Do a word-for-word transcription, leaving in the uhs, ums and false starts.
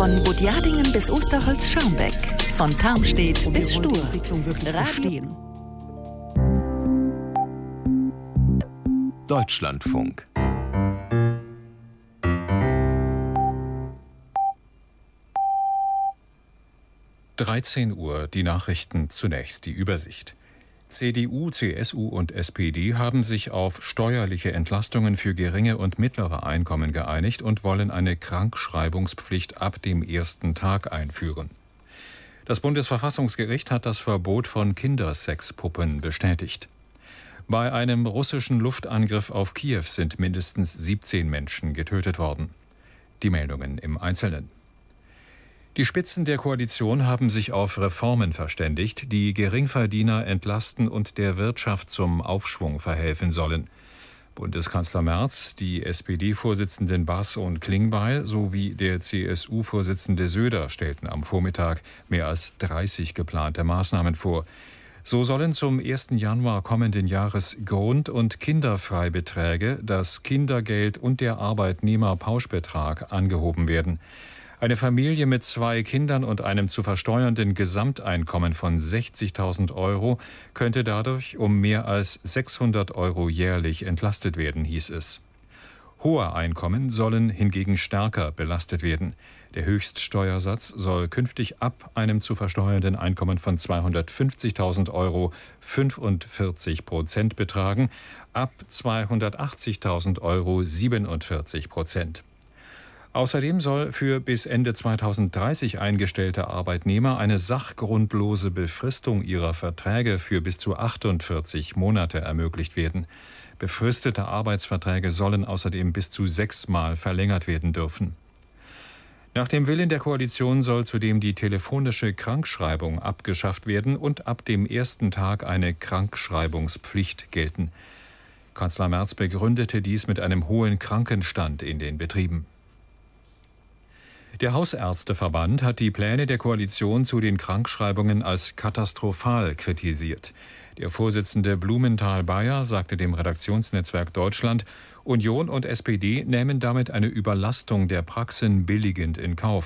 Von Budjadingen bis Osterholz-Scharmbeck, von Tarmstedt bis Stur. Radio Deutschlandfunk. dreizehn Uhr, die Nachrichten zunächst, die Übersicht. C D U, C S U und S P D haben sich auf steuerliche Entlastungen für geringe und mittlere Einkommen geeinigt und wollen eine Krankschreibungspflicht ab dem ersten Tag einführen. Das Bundesverfassungsgericht hat das Verbot von Kindersexpuppen bestätigt. Bei einem russischen Luftangriff auf Kiew sind mindestens siebzehn Menschen getötet worden. Die Meldungen im Einzelnen. Die Spitzen der Koalition haben sich auf Reformen verständigt, die Geringverdiener entlasten und der Wirtschaft zum Aufschwung verhelfen sollen. Bundeskanzler Merz, die S P D-Vorsitzenden Bass und Klingbeil sowie der C S U-Vorsitzende Söder stellten am Vormittag mehr als dreißig geplante Maßnahmen vor. So sollen zum ersten Januar kommenden Jahres Grund- und Kinderfreibeträge, das Kindergeld und der Arbeitnehmerpauschbetrag angehoben werden. Eine Familie mit zwei Kindern und einem zu versteuernden Gesamteinkommen von sechzigtausend Euro könnte dadurch um mehr als sechshundert Euro jährlich entlastet werden, hieß es. Hohe Einkommen sollen hingegen stärker belastet werden. Der Höchststeuersatz soll künftig ab einem zu versteuernden Einkommen von zweihundertfünfzigtausend Euro fünfundvierzig Prozent betragen, ab zweihundertachtzigtausend Euro siebenundvierzig Prozent. Außerdem soll für bis Ende zweitausenddreißig eingestellte Arbeitnehmer eine sachgrundlose Befristung ihrer Verträge für bis zu achtundvierzig Monate ermöglicht werden. Befristete Arbeitsverträge sollen außerdem bis zu sechsmal verlängert werden dürfen. Nach dem Willen der Koalition soll zudem die telefonische Krankschreibung abgeschafft werden und ab dem ersten Tag eine Krankschreibungspflicht gelten. Kanzler Merz begründete dies mit einem hohen Krankenstand in den Betrieben. Der Hausärzteverband hat die Pläne der Koalition zu den Krankschreibungen als katastrophal kritisiert. Der Vorsitzende Blumenthal-Bayer sagte dem Redaktionsnetzwerk Deutschland, Union und S P D nähmen damit eine Überlastung der Praxen billigend in Kauf.